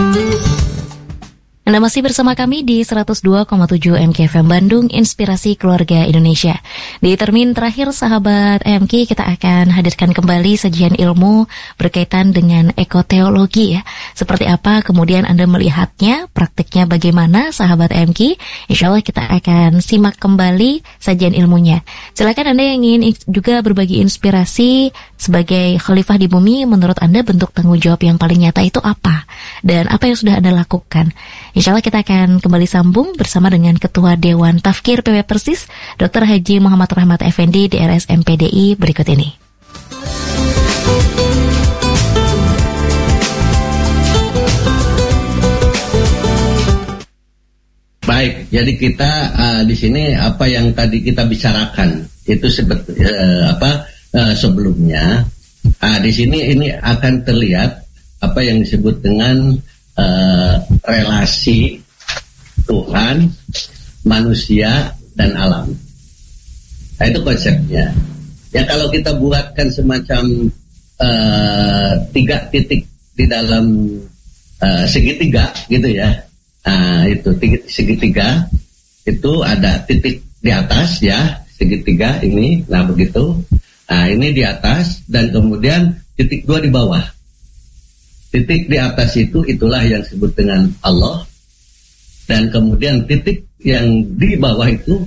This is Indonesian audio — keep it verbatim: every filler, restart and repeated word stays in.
Anda masih bersama kami di seratus dua koma tujuh M K F M Bandung, Inspirasi Keluarga Indonesia. Di termin terakhir sahabat M K, kita akan hadirkan kembali sajian ilmu berkaitan dengan ekoteologi ya. Seperti apa kemudian Anda melihatnya, praktiknya bagaimana sahabat M K? Insya Allah kita akan simak kembali sajian ilmunya. Silakan Anda yang ingin juga berbagi inspirasi sebagai khalifah di bumi, menurut Anda bentuk tanggung jawab yang paling nyata itu apa? Dan apa yang sudah Anda lakukan? Insya Allah kita akan kembali sambung bersama dengan Ketua Dewan Tafkir P W Persis, Doktor Haji Muhammad Rahmat Effendi, D R S M P D I berikut ini. Baik, jadi kita uh, di sini apa yang tadi kita bicarakan itu sebet, uh, apa uh, sebelumnya, uh, di sini ini akan terlihat apa yang disebut dengan Uh, relasi Tuhan, manusia, dan alam. Nah, itu konsepnya. Ya kalau kita buatkan semacam uh, tiga titik di dalam uh, segitiga, gitu ya. Nah, itu segitiga itu ada titik di atas ya, segitiga ini. Nah begitu. Nah ini di atas dan kemudian titik dua di bawah. Titik di atas itu itulah yang disebut dengan Allah, dan kemudian titik yang di bawah itu